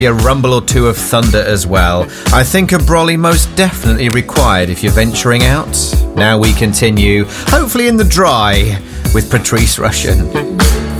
A rumble or two of thunder as well. I think a brolly most definitely required if you're venturing out. Now we continue, hopefully in the dry, with Patrice Rushen.